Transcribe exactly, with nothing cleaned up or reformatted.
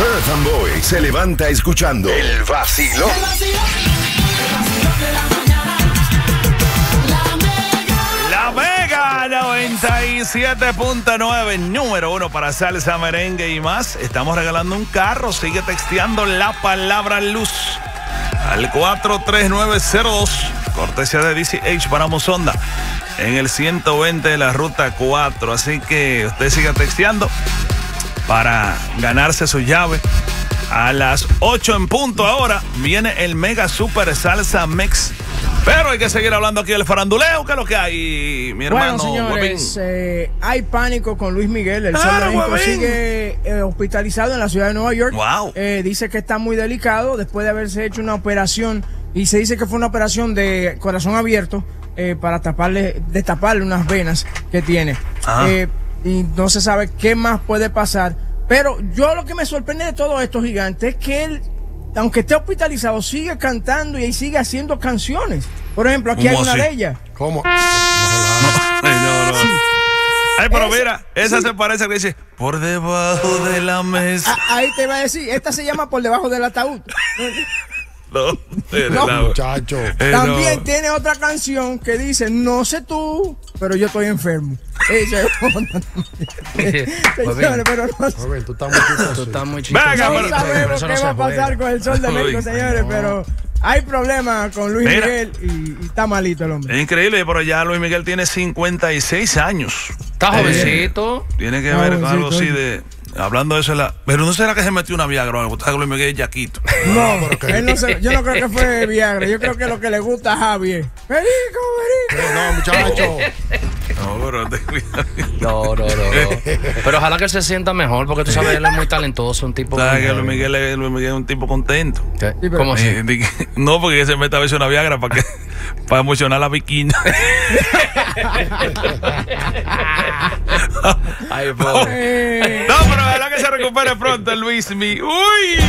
Earth and Boy se levanta escuchando el vacilón. El vacilón, el vacilón de la mañana. La Mega. La Mega noventa y siete punto nueve, número uno para salsa, merengue y más. Estamos regalando un carro. Sigue texteando la palabra luz al cuatro tres nueve cero dos. Cortesía de D C H para Mosonda en el ciento veinte de la ruta cuatro. Así que usted siga texteando para ganarse su llave. A las ocho en punto ahora viene el Mega Super Salsa Mix. Pero hay que seguir hablando aquí del faranduleo. ¿Qué es lo que hay, mi hermano? Bueno, señores, eh, hay pánico con Luis Miguel. El Claro, Sol de México huevín. sigue eh, hospitalizado en la ciudad de Nueva York. Wow. Eh, dice que está muy delicado después de haberse hecho una operación. Y se dice que fue una operación de corazón abierto eh, para taparle, destaparle unas venas que tiene. Ajá. Eh, y no se sabe qué más puede pasar. Pero yo lo que me sorprende de todo esto, Gigante, es que él, aunque esté hospitalizado, sigue cantando y sigue haciendo canciones. Por ejemplo, aquí hay ¿Cómo una así? de ellas. ¿Cómo? Ay, no, no. Ay, pero Esa- mira, esa sí. se parece a que dice por debajo de la mesa. Ah, ahí te iba a decir, esta se llama Por debajo del ataúd. No, de No. verdad. Muchacho. Eh, También no. tiene otra canción que dice, no sé tú, pero yo estoy enfermo. Eh, se- Señores, pero no, Joven, tú estás muy chistoso. Tú estás muy chistoso. Venga, no pero- sabemos eso qué no se va a pasar juega. con el Sol de México, Uy, señores, no. pero hay problemas con Luis Mira. Miguel y, y está malito el hombre. Es increíble, pero ya Luis Miguel tiene cincuenta y seis años. Está jovencito. Tiene que Ah, ver con jovencito, algo así oye. de. Hablando de eso, la, pero no será que se metió una Viagra o algo. Tú sabes que Luis Miguel es yaquito. No, pero que- él no se- yo no creo que fue Viagra, yo creo que lo que le gusta a Javier. Perico, perico. Eh, No, muchacho. No, pero te cuidas. No, no, no, no. Pero ojalá que se sienta mejor, porque tú sabes, él es muy talentoso, un tipo. Sabes muy- que Luis Miguel, es, Luis Miguel es un tipo contento. ¿Qué? pero- ¿Cómo así? Eh, di que- no, porque se mete a veces una Viagra para que para emocionar a la viquina. Ay, pobre. Eh, No, pero ojalá que se recupere pronto el Luismi. ¡Uy!